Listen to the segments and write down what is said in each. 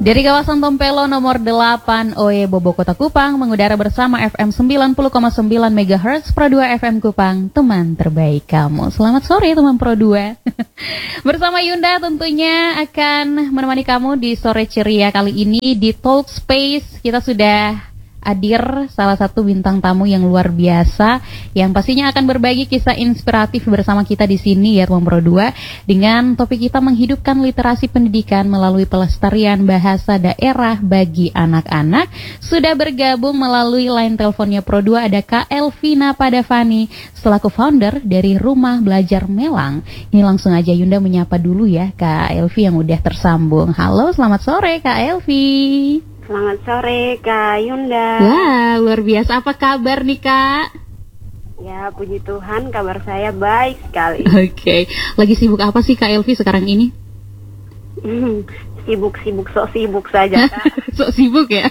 Dari kawasan Tompelo nomor 8 OE Bobo Kota Kupang mengudara bersama FM 90,9 MHz Pro 2 FM Kupang, teman terbaik kamu. Selamat sore teman Pro 2. Bersama Yunda tentunya akan menemani kamu di sore ceria kali ini di Talk Space. Kita sudah hadir salah satu bintang tamu yang luar biasa yang pastinya akan berbagi kisah inspiratif bersama kita di sini ya teman Pro 2 dengan topik kita menghidupkan literasi pendidikan melalui pelestarian bahasa daerah bagi anak-anak. Sudah bergabung melalui line teleponnya Pro 2 ada Kak Elvina Padavani selaku founder dari Rumah Belajar Melang. Ini langsung aja Yunda menyapa dulu ya Kak Elvi yang udah tersambung. Halo, selamat sore Kak Elvi. Selamat sore Kak Yunda. Wah, luar biasa. Apa kabar nih Kak? Ya, puji Tuhan kabar saya baik sekali. Oke. Lagi sibuk apa sih Kak Elvi sekarang ini? Sibuk-sibuk, sok sibuk saja Kak. Sok sibuk ya?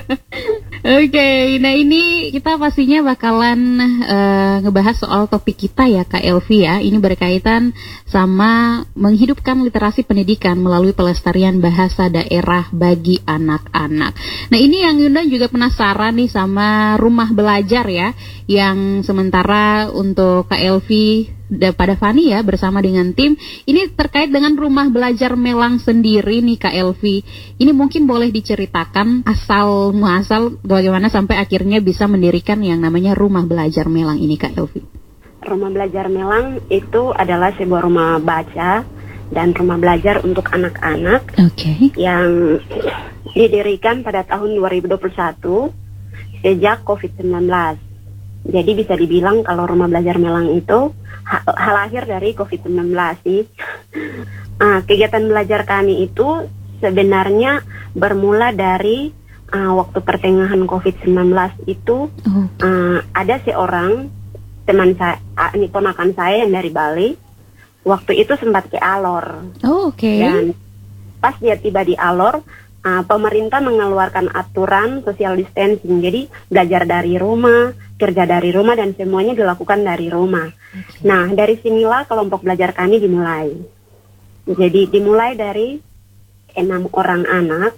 Oke, nah ini kita pastinya bakalan ngebahas soal topik kita ya Kak Elvi ya. Ini berkaitan sama menghidupkan literasi pendidikan melalui pelestarian bahasa daerah bagi anak-anak. Nah ini yang Yunda juga penasaran nih sama rumah belajar ya, yang sementara untuk Kak Elvi pada Fani ya bersama dengan tim ini terkait dengan Rumah Belajar Melang sendiri nih Kak Elvi. Ini mungkin boleh diceritakan asal muasal bagaimana sampai akhirnya bisa mendirikan yang namanya Rumah Belajar Melang ini Kak Elvi. Rumah Belajar Melang itu adalah sebuah rumah baca dan rumah belajar untuk anak-anak yang didirikan pada tahun 2021 sejak COVID-19. Jadi bisa dibilang kalau Rumah Belajar Melang itu hal lahir dari COVID-19 sih. Kegiatan belajar kami itu sebenarnya bermula dari waktu pertengahan COVID-19 itu ada seorang teman saya, ini ponakan saya yang dari Bali. Waktu itu sempat ke Alor. Dan pas dia tiba di Alor, pemerintah mengeluarkan aturan social distancing. Jadi belajar dari rumah, kerja dari rumah, dan semuanya dilakukan dari rumah. Nah, dari sinilah kelompok belajar kami dimulai. Jadi dimulai dari 6 orang anak.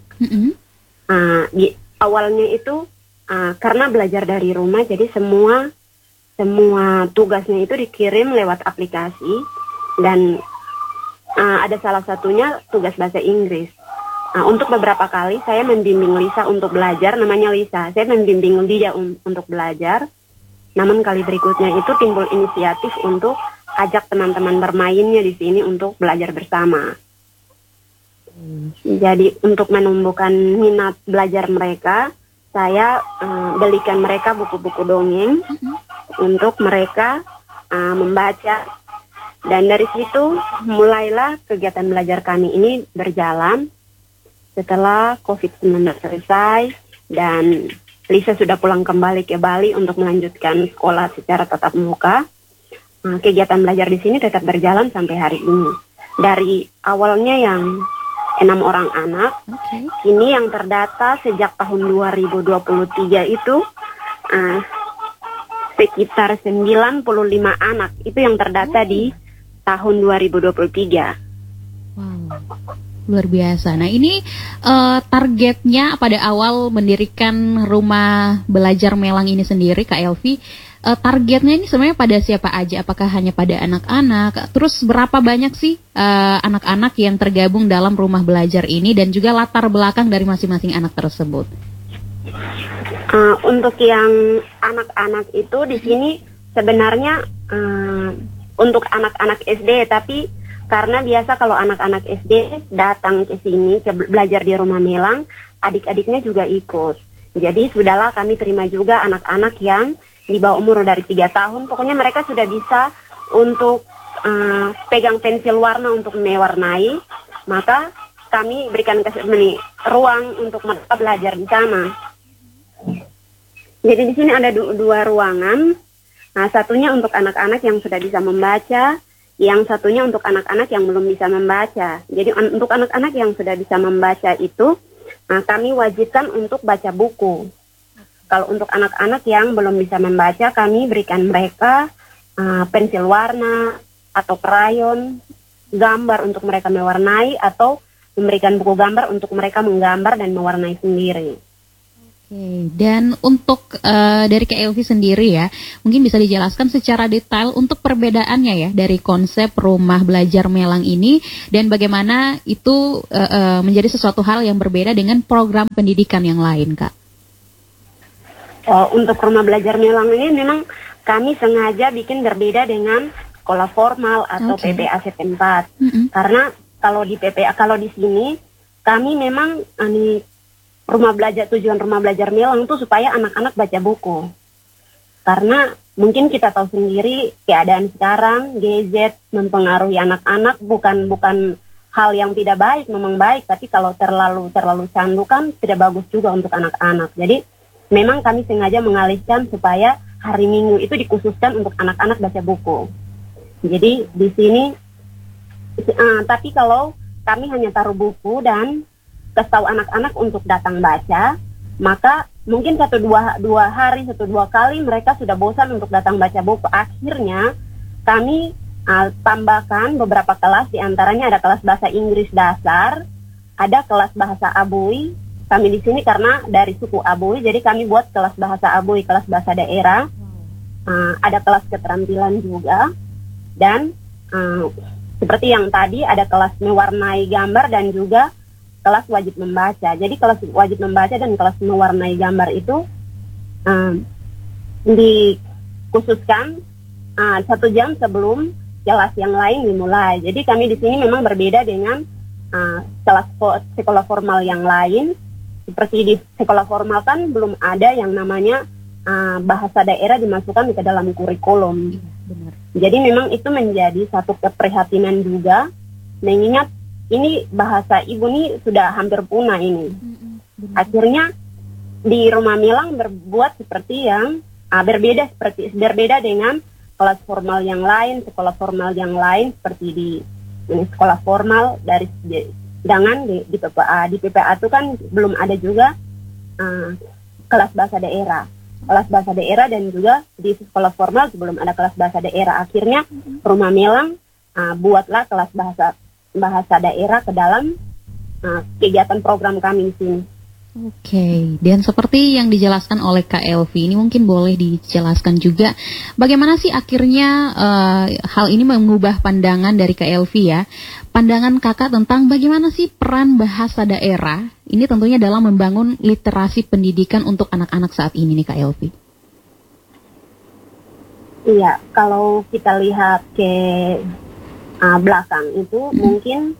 Awalnya itu karena belajar dari rumah, jadi semua tugasnya itu dikirim lewat aplikasi. Dan ada salah satunya tugas bahasa Inggris. Untuk beberapa kali saya membimbing Lisa untuk belajar, namanya Lisa. Saya membimbing dia untuk belajar. Namun kali berikutnya itu timbul inisiatif untuk ajak teman-teman bermainnya di sini untuk belajar bersama. Jadi untuk menumbuhkan minat belajar mereka, saya belikan mereka buku-buku dongeng untuk mereka membaca. Dan dari situ mulailah kegiatan belajar kami ini berjalan. Setelah COVID-19 selesai dan Lisa sudah pulang kembali ke Bali untuk melanjutkan sekolah secara tatap muka, kegiatan belajar di sini tetap berjalan sampai hari ini. Dari awalnya yang 6 orang anak, ini yang terdata sejak tahun 2023 itu sekitar 95 anak, itu yang terdata di tahun 2023. Luar biasa. Nah ini targetnya pada awal mendirikan Rumah Belajar Melang ini sendiri Kak Elvi, targetnya ini sebenarnya pada siapa aja? Apakah hanya pada anak-anak? Terus berapa banyak sih anak-anak yang tergabung dalam rumah belajar ini dan juga latar belakang dari masing-masing anak tersebut? Untuk yang anak-anak itu di sini sebenarnya untuk anak-anak SD, tapi karena biasa kalau anak-anak SD datang ke sini belajar di Rumah Melang, adik-adiknya juga ikut. Jadi sudahlah kami terima juga anak-anak yang di bawah umur dari 3 tahun. Pokoknya mereka sudah bisa untuk pegang pensil warna untuk mewarnai. Maka kami berikan ruang untuk mereka belajar di sana. Jadi di sini ada 2 ruangan. Nah, satunya untuk anak-anak yang sudah bisa membaca, yang satunya untuk anak-anak yang belum bisa membaca. Jadi untuk anak-anak yang sudah bisa membaca itu, kami wajibkan untuk baca buku. Kalau untuk anak-anak yang belum bisa membaca, kami berikan mereka pensil warna atau krayon, gambar untuk mereka mewarnai, atau memberikan buku gambar untuk mereka menggambar dan mewarnai sendiri. Oke, dan untuk dari Kak Elvi sendiri ya, mungkin bisa dijelaskan secara detail untuk perbedaannya ya dari konsep rumah belajar Melang ini dan bagaimana itu menjadi sesuatu hal yang berbeda dengan program pendidikan yang lain, Kak. Untuk rumah belajar Melang ini memang kami sengaja bikin berbeda dengan sekolah formal atau PPA setempat. Karena kalau di PPA, kalau di sini kami memang tujuan rumah belajar Melang itu supaya anak-anak baca buku. Karena mungkin kita tahu sendiri keadaan sekarang gadget mempengaruhi anak-anak, bukan hal yang tidak baik, memang baik, tapi kalau terlalu candu kan tidak bagus juga untuk anak-anak. Jadi memang kami sengaja mengalihkan supaya hari Minggu itu dikhususkan untuk anak-anak baca buku. Jadi di sini, tapi kalau kami hanya taruh buku dan kasih tahu anak-anak untuk datang baca, maka mungkin 1-2 kali mereka sudah bosan untuk datang baca buku. Akhirnya kami tambahkan beberapa kelas, diantaranya ada kelas bahasa Inggris dasar, ada kelas bahasa Abui. Kami di sini karena dari suku Abui, jadi kami buat kelas bahasa Abui, kelas bahasa daerah. Ada kelas keterampilan juga. Dan seperti yang tadi ada kelas mewarnai gambar dan juga kelas wajib membaca. Jadi kelas wajib membaca dan kelas mewarnai gambar itu dikhususkan 1 jam sebelum kelas yang lain dimulai. Jadi kami di sini memang berbeda dengan kelas sekolah formal yang lain. Seperti di sekolah formal kan belum ada yang namanya bahasa daerah dimasukkan ke dalam kurikulum. Benar. Jadi memang itu menjadi satu keprihatinan juga, mengingat ini bahasa ibu ini sudah hampir punah ini. Akhirnya di Rumah Melang berbuat seperti yang berbeda dengan kelas formal yang lain, sekolah formal yang lain seperti di sekolah formal dari jangan di PPA. Di PPA itu kan belum ada juga kelas bahasa daerah. Kelas bahasa daerah dan juga di sekolah formal sebelum ada kelas bahasa daerah. Akhirnya Rumah Melang buatlah kelas bahasa daerah ke dalam kegiatan program kami di sini. Oke, dan seperti yang dijelaskan oleh Kak Elvi, ini mungkin boleh dijelaskan juga bagaimana sih akhirnya hal ini mengubah pandangan dari Kak Elvi ya. Pandangan kakak tentang bagaimana sih peran bahasa daerah ini tentunya dalam membangun literasi pendidikan untuk anak-anak saat ini nih Kak Elvi. Iya, kalau kita lihat ke belakang itu mungkin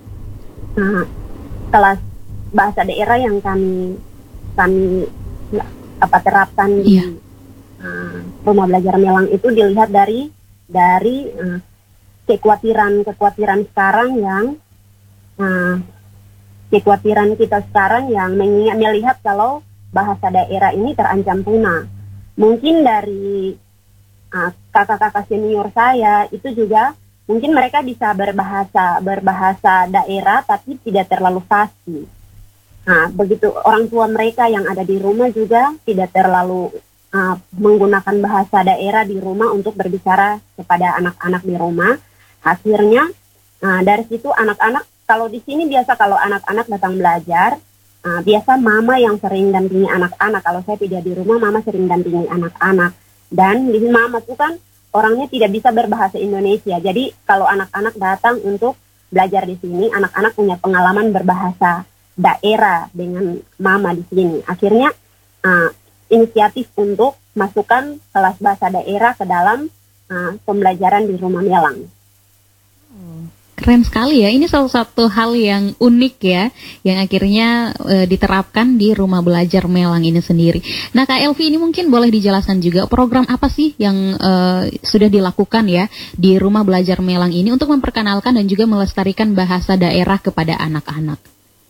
kelas bahasa daerah yang kami terapkan di Rumah Belajar Melang itu dilihat dari kekhawatiran sekarang yang kekhawatiran kita sekarang yang melihat kalau bahasa daerah ini terancam punah. Mungkin dari kakak-kakak senior saya itu juga mungkin mereka bisa berbahasa daerah tapi tidak terlalu fasih. Nah, begitu orang tua mereka yang ada di rumah juga tidak terlalu menggunakan bahasa daerah di rumah untuk berbicara kepada anak-anak di rumah. Akhirnya dari situ anak-anak, kalau di sini biasa kalau anak-anak datang belajar, biasa mama yang sering dampingi anak-anak. Kalau saya tidak di rumah, mama sering dampingi anak-anak. Dan di sini mama tuh kan orangnya tidak bisa berbahasa Indonesia. Jadi kalau anak-anak datang untuk belajar di sini, anak-anak punya pengalaman berbahasa daerah dengan mama di sini. Akhirnya inisiatif untuk masukkan kelas bahasa daerah ke dalam pembelajaran di Rumah Melang. Keren sekali ya, ini salah satu hal yang unik ya, yang akhirnya diterapkan di Rumah Belajar Melang ini sendiri. Nah Kak Elvi, ini mungkin boleh dijelaskan juga program apa sih yang sudah dilakukan ya di Rumah Belajar Melang ini untuk memperkenalkan dan juga melestarikan bahasa daerah kepada anak-anak?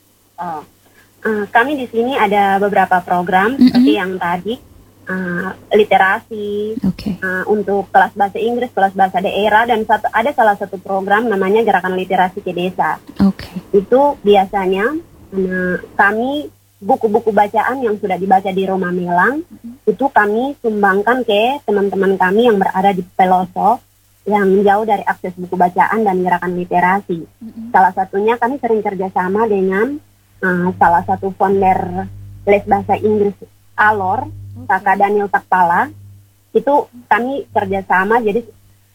Kami di sini ada beberapa program seperti yang tadi. Literasi untuk kelas bahasa Inggris, kelas bahasa daerah, dan ada salah satu program namanya Gerakan Literasi ke Desa. Itu biasanya kami buku-buku bacaan yang sudah dibaca di Rumah Melang itu kami sumbangkan ke teman-teman kami yang berada di pelosok yang jauh dari akses buku bacaan dan gerakan literasi. Salah satunya kami sering kerjasama dengan salah satu founder les bahasa Inggris Alor, Kakak Daniel Takpala. Itu kami kerjasama, jadi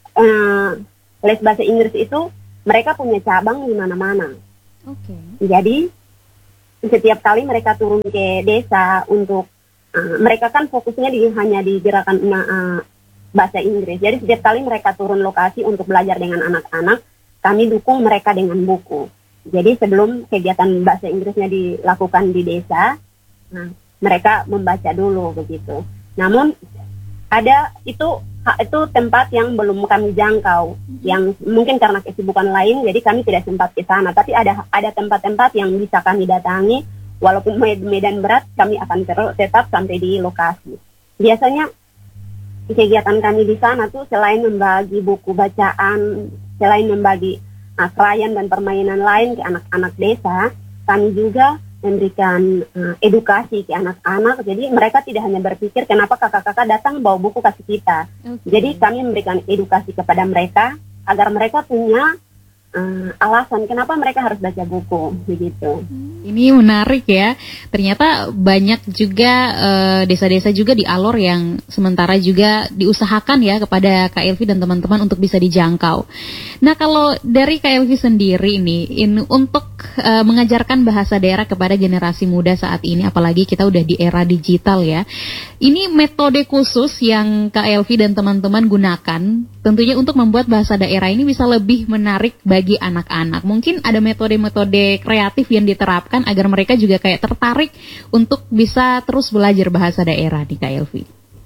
les bahasa Inggris itu mereka punya cabang di mana-mana. Jadi setiap kali mereka turun ke desa untuk mereka kan fokusnya hanya di gerakan bahasa Inggris. Jadi setiap kali mereka turun lokasi untuk belajar dengan anak-anak, kami dukung mereka dengan buku. Jadi sebelum kegiatan bahasa Inggrisnya dilakukan di desa, mereka membaca dulu begitu. Namun ada itu tempat yang belum kami jangkau, yang mungkin karena kesibukan lain, jadi kami tidak sempat ke sana. Tapi ada tempat-tempat yang bisa kami datangi, walaupun medan berat, kami akan tetap sampai di lokasi. Biasanya kegiatan kami di sana tuh selain membagi buku bacaan, selain membagi krayon dan permainan lain ke anak-anak desa, kami juga memberikan edukasi ke anak-anak. Jadi mereka tidak hanya berpikir kenapa kakak-kakak datang bawa buku kasih kita. Jadi kami memberikan edukasi kepada mereka agar mereka punya alasan kenapa mereka harus baca buku begitu. Ini menarik ya. Ternyata banyak juga desa-desa juga di Alor yang sementara juga diusahakan ya kepada Kak Elvi dan teman-teman untuk bisa dijangkau. Nah, kalau dari Kak Elvi sendiri ini untuk mengajarkan bahasa daerah kepada generasi muda saat ini, apalagi kita udah di era digital ya. Ini metode khusus yang Kak Elvi dan teman-teman gunakan tentunya untuk membuat bahasa daerah ini bisa lebih menarik bagi anak-anak. Mungkin ada metode-metode kreatif yang diterapkan agar mereka juga kayak tertarik untuk bisa terus belajar bahasa daerah nih Kak Elvi.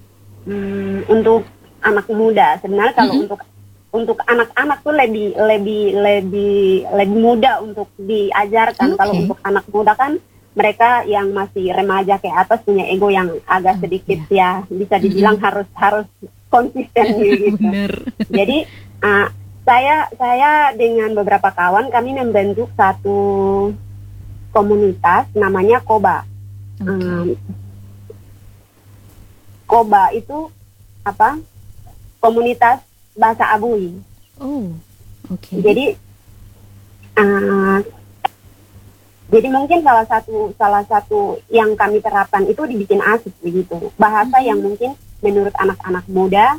Untuk anak muda sebenarnya kalau untuk anak-anak tuh lebih mudah untuk diajarkan. Kalau untuk anak muda kan mereka yang masih remaja ke atas punya ego yang agak sedikit ya bisa dibilang harus konsisten gitu. Jadi saya dengan beberapa kawan kami membentuk satu komunitas namanya Koba. Koba itu apa? Komunitas bahasa Abui. Jadi mungkin salah satu yang kami terapkan itu dibikin asik begitu. Bahasa yang mungkin menurut anak-anak muda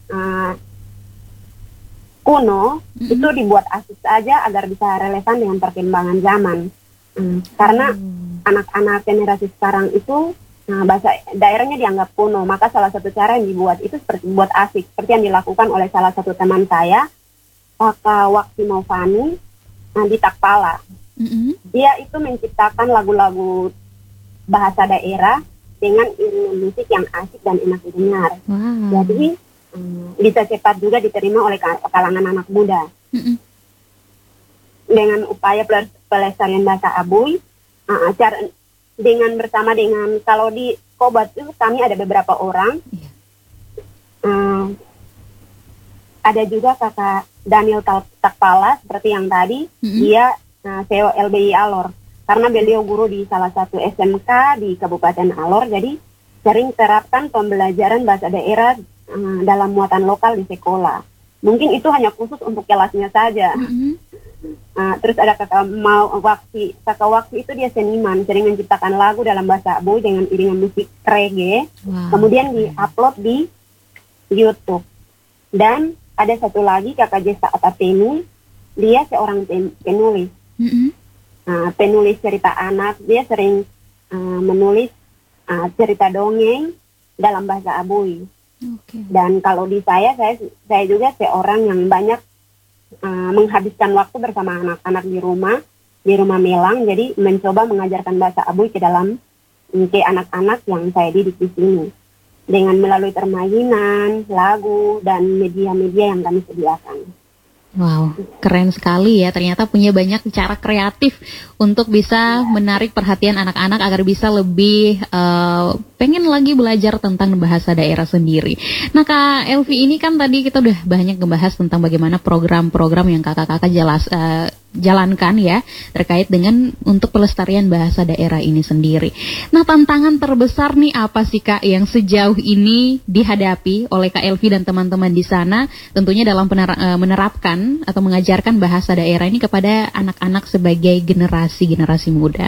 kuno itu dibuat asik saja agar bisa relevan dengan perkembangan zaman. Karena anak-anak generasi sekarang itu bahasa daerahnya dianggap kuno, maka salah satu cara yang dibuat itu seperti buat asik, seperti yang dilakukan oleh salah satu teman saya, Kakak Wakti Maufani di Takpala. Dia itu menciptakan lagu-lagu bahasa daerah dengan iringan musik yang asik dan enak didengar. Jadi bisa cepat juga diterima oleh kalangan anak muda. Dengan upaya pelestarian bahasa Abui, bersama dengan kalau di Kobat itu kami ada beberapa orang. Ada juga Kakak Daniel Takpala seperti yang tadi, dia CEO LBI Alor. Karena beliau guru di salah satu SMK di Kabupaten Alor, jadi sering terapkan pembelajaran bahasa daerah dalam muatan lokal di sekolah. Mungkin itu hanya khusus untuk kelasnya saja. Terus ada Kakak Wakti itu dia seniman, sering menciptakan lagu dalam bahasa Abui dengan iringan musik reggae, kemudian di-upload di YouTube. Dan ada satu lagi Kakak Jesa Atapeni, dia seorang penulis. Penulis cerita anak, dia sering menulis cerita dongeng dalam bahasa Abui. Dan kalau di saya juga seorang yang banyak menghabiskan waktu bersama anak-anak di rumah Melang, jadi mencoba mengajarkan bahasa Abui ke anak-anak yang saya didik di sini dengan melalui permainan, lagu, dan media-media yang kami sediakan. Wow, keren sekali ya. Ternyata punya banyak cara kreatif untuk bisa menarik perhatian anak-anak agar bisa lebih pengen lagi belajar tentang bahasa daerah sendiri. Nah Kak Elvi, ini kan tadi kita udah banyak ngebahas tentang bagaimana program-program yang kakak-kakak jalankan ya terkait dengan untuk pelestarian bahasa daerah ini sendiri. Nah, tantangan terbesar nih apa sih Kak yang sejauh ini dihadapi oleh Kak Elvi dan teman-teman di sana tentunya dalam menerapkan atau mengajarkan bahasa daerah ini kepada anak-anak sebagai generasi muda?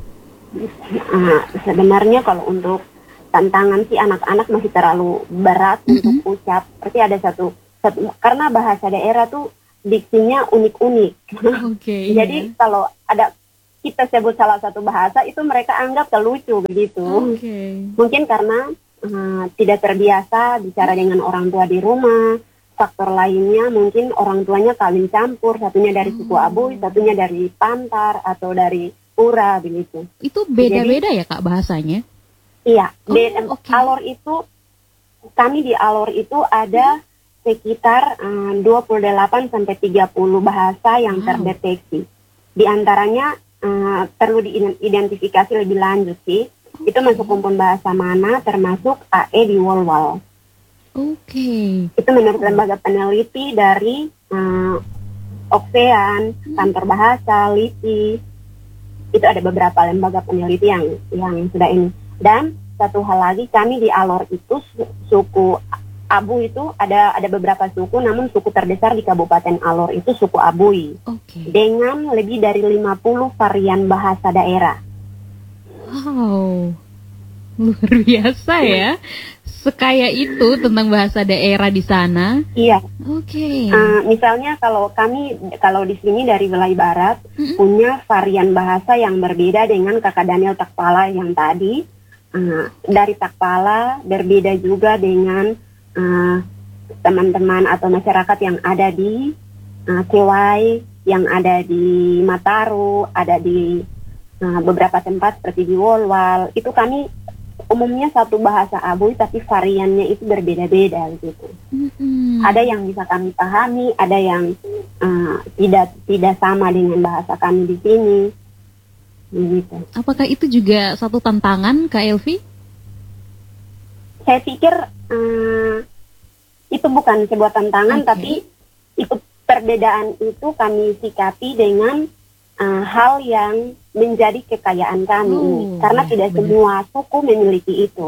Sebenarnya kalau untuk tantangan sih anak-anak masih terlalu berat untuk ucap. Seperti ada satu karena bahasa daerah tuh diksinya unik-unik. Jadi kalau ada kita sebut salah satu bahasa itu mereka anggap terlucu begitu. Mungkin karena tidak terbiasa bicara dengan orang tua di rumah. Faktor lainnya mungkin orang tuanya kawin campur, satunya dari suku Abuy, satunya dari Pantar atau dari Pura begitu. Itu beda-beda ya Kak bahasanya? Iya, Alor itu kami di Alor itu ada sekitar 28 sampai 30 bahasa yang terdeteksi. Di antaranya perlu diidentifikasi lebih lanjut sih. Itu masuk kumpul bahasa mana termasuk AE di Wolwal. Itu menurut lembaga peneliti dari Oksean, Kantor Bahasa, LIPI. Itu ada beberapa lembaga peneliti yang sudah ini. Dan satu hal lagi, kami di Alor itu suku Abu itu ada beberapa suku, namun suku terbesar di Kabupaten Alor itu suku Abuy. Dengan lebih dari 50 varian bahasa daerah. Wow, luar biasa ya. Sekaya itu tentang bahasa daerah di sana. Iya. Misalnya kalau di sini dari wilayah barat punya varian bahasa yang berbeda dengan Kakak Daniel Takpala yang tadi. Dari Takpala berbeda juga dengan teman-teman atau masyarakat yang ada di Kewai, yang ada di Mataru, ada di beberapa tempat seperti di Wolwal. Itu kami umumnya satu bahasa Abuy tapi variannya itu berbeda-beda gitu. Ada yang bisa kami pahami, ada yang tidak sama dengan bahasa kami di sini. Gitu. Apakah itu juga satu tantangan Kak Elvi? Saya pikir itu bukan sebuah tantangan, tapi itu perbedaan itu kami sikapi dengan hal yang menjadi kekayaan kami ini. Karena tidak semua suku memiliki itu.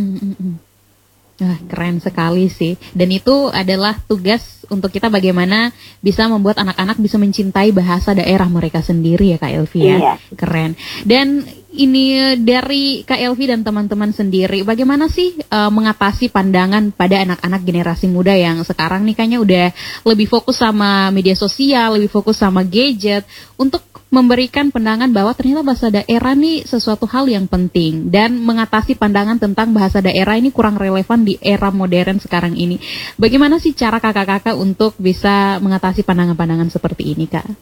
Keren sekali sih. Dan itu adalah tugas untuk kita bagaimana bisa membuat anak-anak bisa mencintai bahasa daerah mereka sendiri ya Kak Elvi ya. Iya. Keren. Dan ini dari Kak Elvi dan teman-teman sendiri, bagaimana sih mengatasi pandangan pada anak-anak generasi muda yang sekarang nih kayaknya udah lebih fokus sama media sosial, lebih fokus sama gadget, untuk memberikan pandangan bahwa ternyata bahasa daerah nih sesuatu hal yang penting, dan mengatasi pandangan tentang bahasa daerah ini kurang relevan di era modern sekarang ini. Bagaimana sih cara kakak-kakak untuk bisa mengatasi pandangan-pandangan seperti ini, Kak?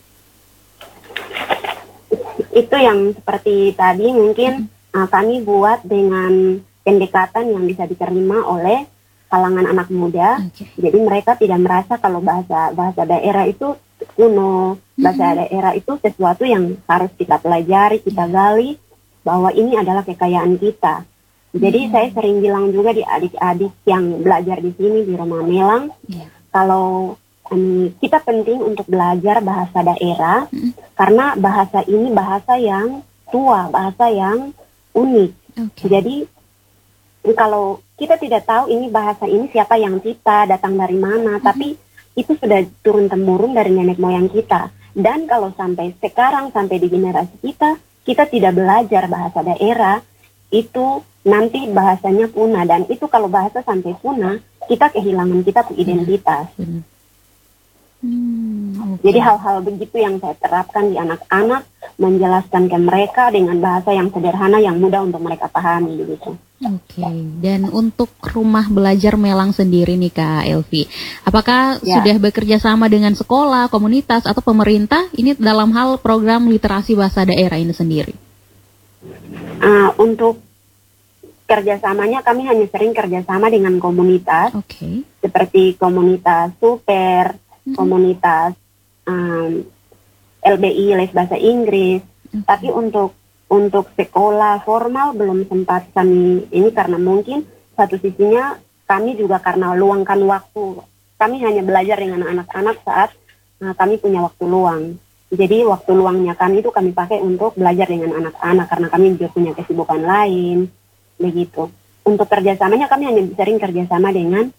Itu yang seperti tadi mungkin kami buat dengan pendekatan yang bisa diterima oleh kalangan anak muda. Jadi mereka tidak merasa kalau bahasa daerah itu kuno, bahasa daerah itu sesuatu yang harus kita pelajari, kita gali, bahwa ini adalah kekayaan kita. Jadi saya sering bilang juga di adik-adik yang belajar di sini di Rumah Melang, kalau kita penting untuk belajar bahasa daerah, karena bahasa ini bahasa yang tua, bahasa yang unik. Jadi kalau kita tidak tahu ini bahasa ini siapa yang cipta, datang dari mana, tapi itu sudah turun-temurun dari nenek moyang kita. Dan kalau sampai sekarang, sampai di generasi kita tidak belajar bahasa daerah, itu nanti bahasanya punah. Dan itu kalau bahasa sampai punah, kita kehilangan kita identitas. Jadi hal-hal begitu yang saya terapkan di anak-anak, menjelaskan ke mereka dengan bahasa yang sederhana, yang mudah untuk mereka pahami begitu. Dan untuk Rumah Belajar Melang sendiri nih Kak Elvi, apakah sudah bekerja sama dengan sekolah, komunitas, atau pemerintah ini dalam hal program literasi bahasa daerah ini sendiri? Untuk kerjasamanya kami hanya sering kerjasama dengan komunitas, seperti komunitas Super, komunitas LBI les bahasa Inggris. Tapi untuk sekolah formal belum sempat kami ini, karena mungkin satu sisinya kami juga karena luangkan waktu. Kami hanya belajar dengan anak-anak saat kami punya waktu luang. Jadi waktu luangnya kami itu kami pakai untuk belajar dengan anak-anak karena kami juga punya kesibukan lain, begitu. Untuk kerjasamanya kami hanya sering kerjasama dengan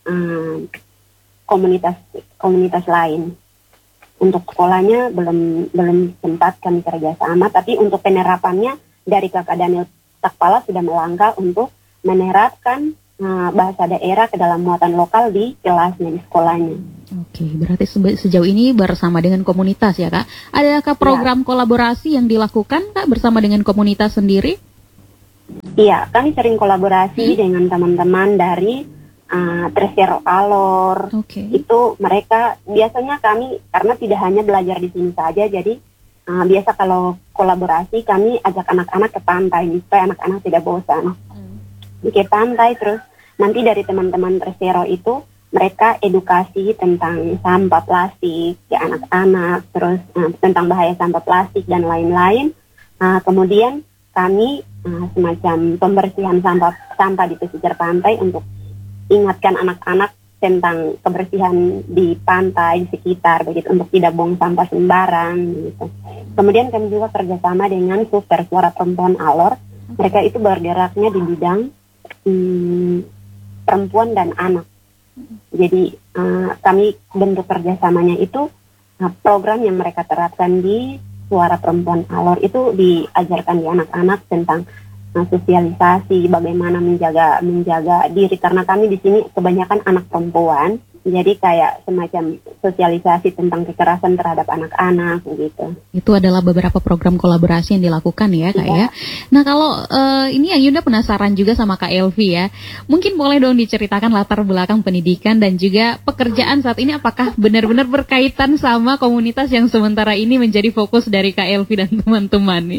komunitas lain. Untuk sekolahnya belum sempat kami kerjasama, tapi untuk penerapannya dari Kakak Daniel Takpala sudah melangkah untuk menerapkan bahasa daerah ke dalam muatan lokal di kelasnya, di sekolahnya. Oke, berarti sejauh ini bersama dengan komunitas ya Kak. Adakah program kolaborasi yang dilakukan Kak bersama dengan komunitas sendiri? Iya, kami sering kolaborasi dengan teman-teman dari Tresero Alor. Itu mereka biasanya kami karena tidak hanya belajar di sini saja, jadi biasa kalau kolaborasi kami ajak anak-anak ke pantai supaya anak-anak tidak bosan. Ke pantai, terus nanti dari teman-teman Tresero itu mereka edukasi tentang sampah plastik ke anak-anak, terus tentang bahaya sampah plastik dan lain-lain. Kemudian kami semacam pembersihan sampah di pesisir pantai untuk ingatkan anak-anak tentang kebersihan di pantai di sekitar, begitu, untuk tidak buang sampah sembarang gitu. Kemudian kami juga kerjasama dengan Super Suara Perempuan Alor. Mereka itu bergeraknya di bidang perempuan dan anak. Jadi kami bentuk kerjasamanya itu program yang mereka terapkan di Suara Perempuan Alor itu diajarkan di anak-anak tentang sosialisasi, bagaimana menjaga diri, karena kami di sini kebanyakan anak perempuan, jadi kayak semacam sosialisasi tentang kekerasan terhadap anak-anak gitu. Itu adalah beberapa program kolaborasi yang dilakukan ya Kak ya. Nah kalau ini yang Yunda penasaran juga sama Kak Elvi ya, mungkin boleh dong diceritakan latar belakang pendidikan dan juga pekerjaan saat ini, apakah benar-benar berkaitan sama komunitas yang sementara ini menjadi fokus dari Kak Elvi dan teman-teman nih?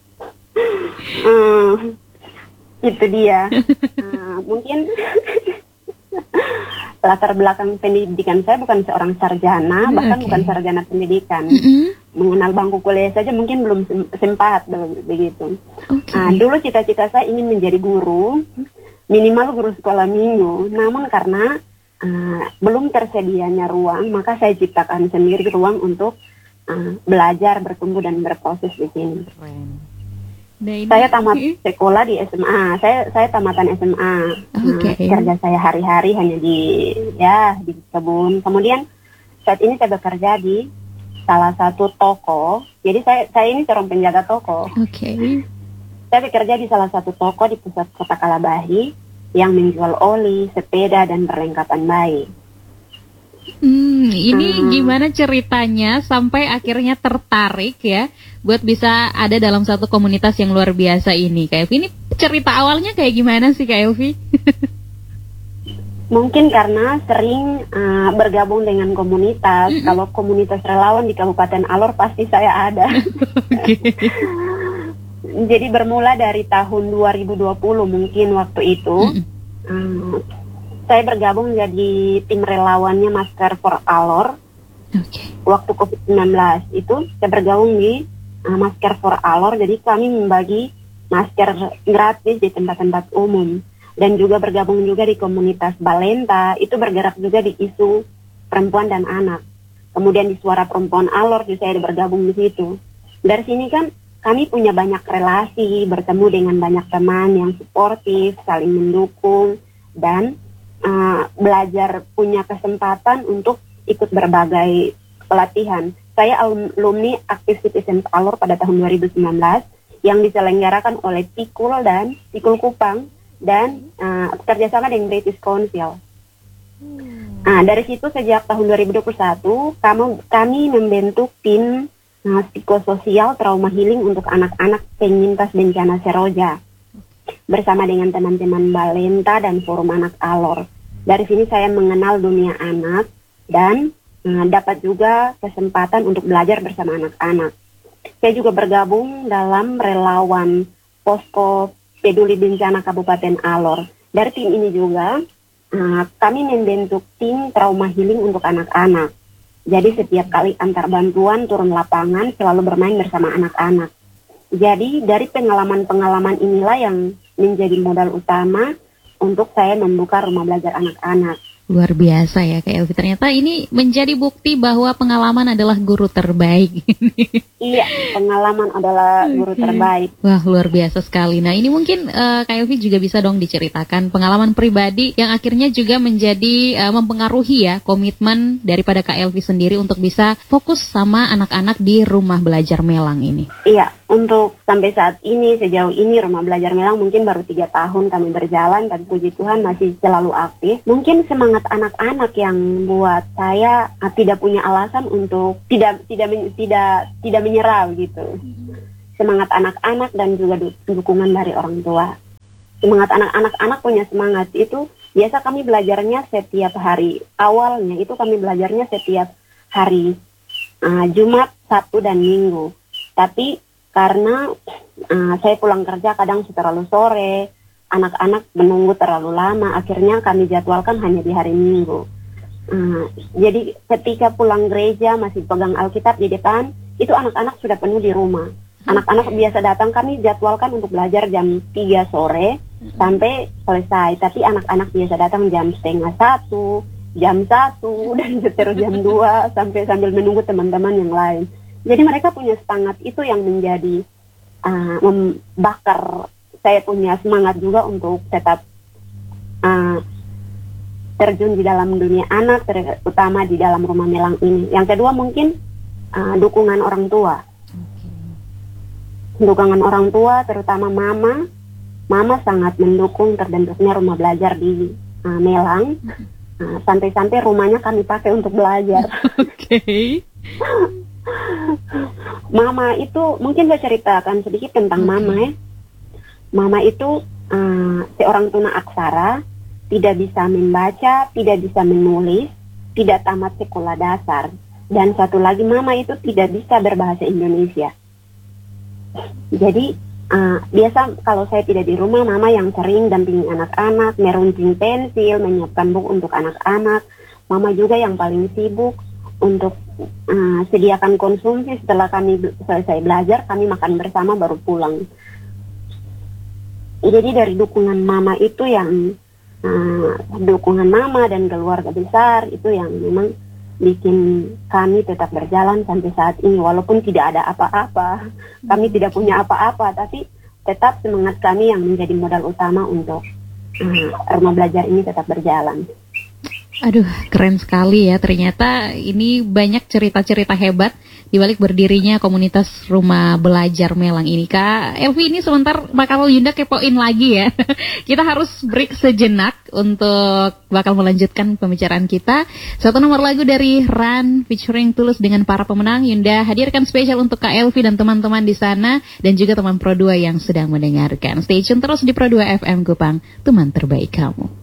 Itu dia. Mungkin latar belakang pendidikan saya bukan seorang sarjana, bahkan bukan sarjana pendidikan. Mengenal bangku kuliah saja mungkin belum sempat begitu. Dulu cita-cita saya ingin menjadi guru, minimal guru sekolah minggu. Namun karena belum tersedianya ruang, maka saya ciptakan sendiri ruang untuk belajar, bertumbuh dan berproses di sini. Saya tamat sekolah di SMA. Saya tamatan SMA. Kerja saya hari-hari hanya di kebun. Kemudian saat ini saya bekerja di salah satu toko. Jadi saya ini seorang penjaga toko. Saya bekerja di salah satu toko di pusat kota Kalabahi yang menjual oli, sepeda dan perlengkapan bayi. Ini gimana ceritanya sampai akhirnya tertarik ya buat bisa ada dalam satu komunitas yang luar biasa ini, Kak Elvi? Ini cerita awalnya kayak gimana sih Kak Elvi? Mungkin karena sering bergabung dengan komunitas. Kalau komunitas relawan di Kabupaten Alor pasti saya ada. Jadi bermula dari tahun 2020 mungkin waktu itu. Saya bergabung jadi tim relawannya Masker for Alor. Waktu COVID-19 itu saya bergabung di Masker for Alor. Jadi kami membagi masker gratis di tempat-tempat umum. Dan juga bergabung juga di komunitas Balenta. Itu bergerak juga di isu perempuan dan anak. Kemudian di Suara Perempuan Alor juga saya bergabung di situ. Dari sini kan kami punya banyak relasi, bertemu dengan banyak teman yang suportif, saling mendukung, dan belajar, punya kesempatan untuk ikut berbagai pelatihan. Saya alumni aktif Citizen Alor pada tahun 2019 yang diselenggarakan oleh Pikul dan Pikul Kupang dan kerjasama dengan British Council. Dari situ sejak tahun 2021 kami membentuk tim psikososial trauma healing untuk anak-anak penyintas bencana Seroja bersama dengan teman-teman Balenta dan Forum Anak Alor. Dari sini saya mengenal dunia anak dan dapat juga kesempatan untuk belajar bersama anak-anak. Saya juga bergabung dalam relawan Posko Peduli Bencana Kabupaten Alor. Dari tim ini juga kami membentuk tim trauma healing untuk anak-anak. Jadi setiap kali antar bantuan turun lapangan selalu bermain bersama anak-anak. Jadi dari pengalaman-pengalaman inilah yang menjadi modal utama untuk saya membuka rumah belajar anak-anak. Luar biasa ya Kak Elvi. Ternyata ini menjadi bukti bahwa pengalaman adalah guru terbaik. Iya, pengalaman adalah guru terbaik. Wah, luar biasa sekali. Nah, ini mungkin Kak Elvi juga bisa dong diceritakan pengalaman pribadi yang akhirnya juga menjadi mempengaruhi ya komitmen daripada Kak Elvi sendiri untuk bisa fokus sama anak-anak di rumah belajar Melang ini. Iya, untuk sampai saat ini, sejauh ini rumah belajar Melang mungkin baru 3 tahun kami berjalan, dan puji Tuhan masih selalu aktif. Mungkin semangat anak-anak yang buat saya tidak punya alasan untuk tidak menyerah gitu. Semangat anak-anak dan juga dukungan dari orang tua. Semangat anak-anak punya semangat itu biasa kami belajarnya setiap hari. Awalnya itu kami belajarnya setiap hari Jumat, Sabtu dan Minggu. Tapi karena saya pulang kerja kadang terlalu sore, anak-anak menunggu terlalu lama, akhirnya kami jadwalkan hanya di hari Minggu. Jadi ketika pulang gereja masih pegang Alkitab di depan, itu anak-anak sudah penuh di rumah. Anak-anak biasa datang, kami jadwalkan untuk belajar jam 3 sore sampai selesai. Tapi anak-anak biasa datang jam 12:30, jam 1, dan terus jam 2 sambil menunggu teman-teman yang lain. Jadi mereka punya semangat itu yang menjadi membakar saya punya semangat juga untuk tetap terjun di dalam dunia anak, terutama di dalam rumah Melang ini. Yang kedua mungkin dukungan orang tua. Dukungan orang tua, terutama mama. Mama sangat mendukung terbentuknya rumah belajar di Melang. Sampai-sampai rumahnya kami pakai untuk belajar. Oke. Mama itu, mungkin saya ceritakan sedikit tentang mama ya. Mama itu seorang tuna aksara, tidak bisa membaca, tidak bisa menulis, tidak tamat sekolah dasar. Dan satu lagi, mama itu tidak bisa berbahasa Indonesia. Jadi biasa kalau saya tidak di rumah, mama yang sering dampingi anak-anak, meruncing pensil, menyiapkan buku untuk anak-anak. Mama juga yang paling sibuk untuk sediakan konsumsi. Setelah kami selesai belajar, kami makan bersama baru pulang. Jadi dari dukungan mama itu yang dukungan mama dan keluarga besar itu yang memang bikin kami tetap berjalan sampai saat ini. Walaupun tidak ada apa-apa, kami tidak punya apa-apa, tapi tetap semangat kami yang menjadi modal utama untuk rumah belajar ini tetap berjalan. Aduh, keren sekali ya. Ternyata ini banyak cerita-cerita hebat di balik berdirinya komunitas rumah belajar Melang ini. Kak Elvi, ini sebentar bakal Yunda kepoin lagi ya. Kita harus break sejenak untuk bakal melanjutkan pembicaraan kita. Satu nomor lagu dari Run featuring Tulus dengan para pemenang Yunda hadirkan spesial untuk Kak Elvi dan teman-teman di sana, dan juga teman Pro 2 yang sedang mendengarkan. Stay tune terus di Pro 2 FM Kupang, teman terbaik kamu.